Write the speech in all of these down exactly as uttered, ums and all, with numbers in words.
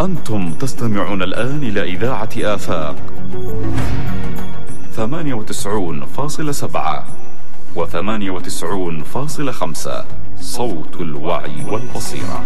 أنتم تستمعون الآن إلى إذاعة آفاق ثمانية وتسعون فاصلة سبعة وثمانية وتسعون فاصلة خمسة، صوت الوعي والبصيرة.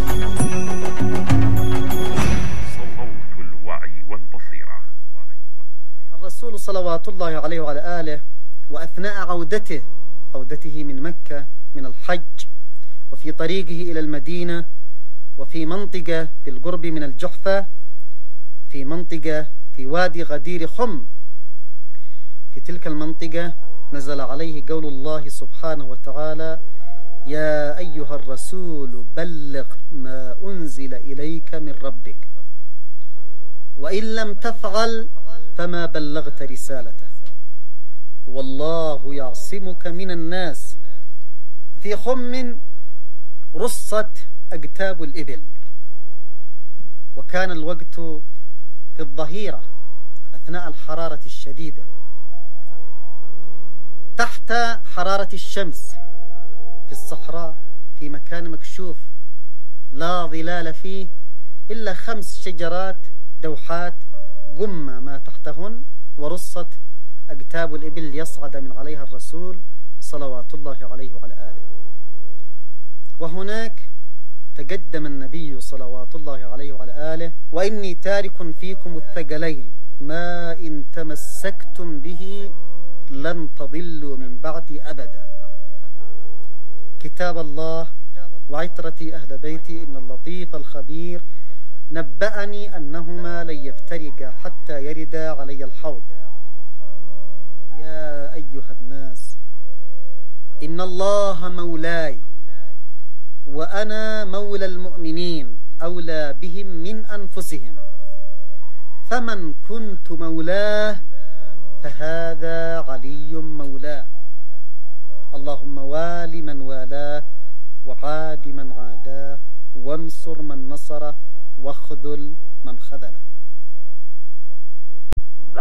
صوت الوعي والبصيرة. الرسول صلوات الله عليه وعلى آله، وأثناء عودته عودته من مكة من الحج، وفي طريقه إلى المدينة، وفي منطقة بالقرب من الجحفة، في منطقة في وادي غدير خم، في تلك المنطقة نزل عليه قول الله سبحانه وتعالى: يا أيها الرسول بلغ ما أنزل إليك من ربك وإن لم تفعل فما بلغت رسالته والله يعصمك من الناس. في خم رصت أقتاب الإبل، وكان الوقت في الظهيرة أثناء الحرارة الشديدة، تحت حرارة الشمس في الصحراء، في مكان مكشوف لا ظلال فيه إلا خمس شجرات دوحات قمة ما تحتهن، ورصت أقتاب الإبل ليصعد من عليها الرسول صلوات الله عليه وعلى آله. وهناك تقدم النبي صلوات الله عليه وعلى آله: وإني تارك فيكم الثقلين ما إن تمسكتم به لن تضلوا من بعدي أبدا، كتاب الله وعترتي أهل بيتي إن اللطيف الخبير نبأني أنهما لن يفترقا حتى يردا علي الحوض. يا أيها الناس، إن الله مولاي وأنا مولى المؤمنين أولى بهم من أنفسهم، فمن كنت مولاه فهذا علي مولاه، اللهم وال من والاه وعاد من عاداه وانصر من نصره واخذل من خذله.